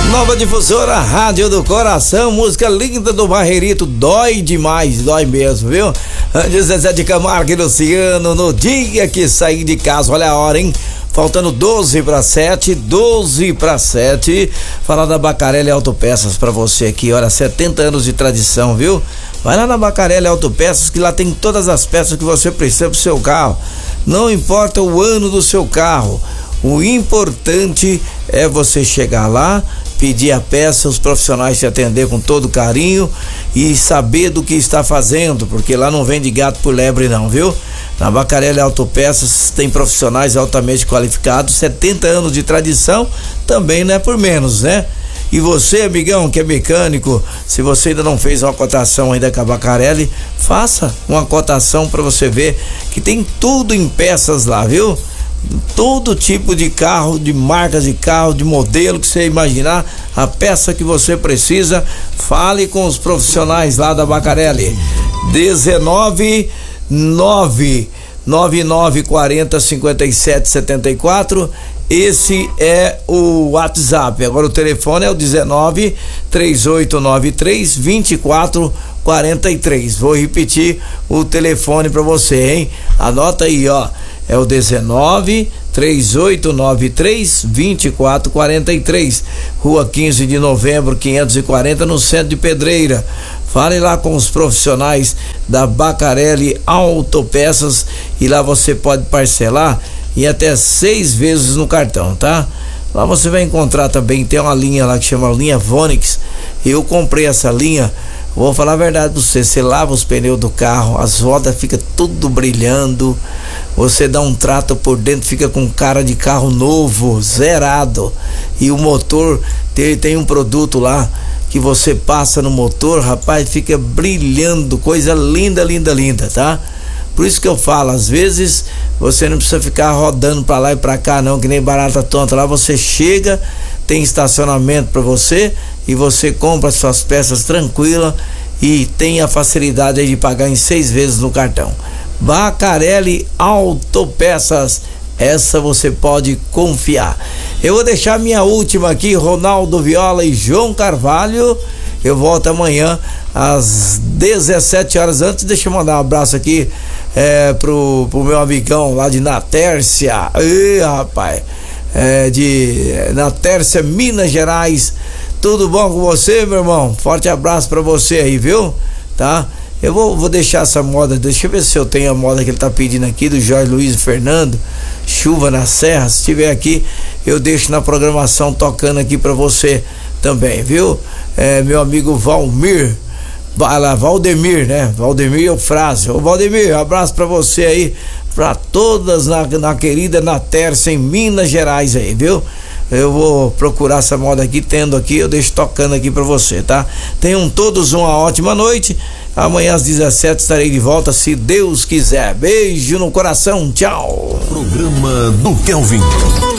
Nova Difusora, Rádio do Coração, música linda do Barreirito, dói demais, dói mesmo, viu? Zezé de Camargo e Luciano, no dia que saí de casa, olha a hora, hein? Faltando 12 para 7, falar da Bacarelli Autopeças pra você aqui, olha, 70 anos de tradição, viu? Vai lá na Bacarelli Autopeças, que lá tem todas as peças que você precisa pro seu carro, não importa o ano do seu carro, o importante é você chegar lá, pedir a peça, os profissionais te atender com todo carinho e saber do que está fazendo, porque lá não vende gato por lebre não, viu? Na Bacarelli Autopeças tem profissionais altamente qualificados, 70 anos de tradição, também não é por menos, né? E você, amigão, que é mecânico, se você ainda não fez uma cotação ainda com a Bacarelli, faça uma cotação para você ver que tem tudo em peças lá, viu? Todo tipo de carro, de marcas de carro, de modelo que você imaginar, a peça que você precisa, fale com os profissionais lá da Bacarelli. 199405774, esse é o WhatsApp. Agora o telefone é o 1938932443. Vou repetir o telefone para você, hein? Anota aí, ó. É o 1938932443, Rua 15 de Novembro 540, no centro de Pedreira. Fale lá com os profissionais da Bacarelli Autopeças e lá você pode parcelar em até 6 vezes no cartão, tá? Lá você vai encontrar também, tem uma linha lá que chama linha Vonix. Eu comprei essa linha, vou falar a verdade pra você lava os pneus do carro, as rodas ficam tudo brilhando, você dá um trato por dentro, fica com cara de carro novo, zerado. E o motor, tem um produto lá que você passa no motor, rapaz, fica brilhando, coisa linda, linda, linda, tá? Por isso que eu falo, às vezes você não precisa ficar rodando pra lá e pra cá não, que nem barata tonta. Lá você chega, tem estacionamento pra você e você compra suas peças tranquila e tem a facilidade aí de pagar em 6 vezes no cartão. Bacarelli Autopeças, essa você pode confiar. Eu vou deixar minha última aqui, Ronaldo Viola e João Carvalho. Eu volto amanhã às 17 horas. Antes, deixa eu mandar um abraço aqui pro meu amigão lá de Natércia. Ei, rapaz, de Natércia, Minas Gerais. Tudo bom com você, meu irmão? Forte abraço pra você aí, viu? Tá? Eu vou deixar essa moda, deixa eu ver se eu tenho a moda que ele tá pedindo aqui, do Jorge Luiz e Fernando, Chuva na Serra. Se tiver aqui, eu deixo na programação tocando aqui pra você também, viu? Meu amigo Valdemir, né? Valdemir Eufrásio. Ô Valdemir, um abraço pra você aí, pra todas na querida Natércia, em Minas Gerais aí, viu? Eu vou procurar essa moda aqui, tendo aqui, eu deixo tocando aqui pra você, tá? Tenham todos uma ótima noite. Amanhã às 17 estarei de volta, se Deus quiser. Beijo no coração, tchau. Programa do Kelvin.